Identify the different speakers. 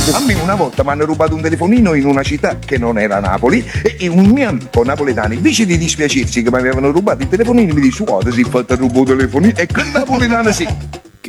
Speaker 1: A me una volta mi hanno rubato un telefonino in una città che non era Napoli e un mio amico napoletano, invece di dispiacersi che mi avevano rubato il telefonino, mi dice: guarda, si è fatto rubare il telefonino. E quel napoletano sì.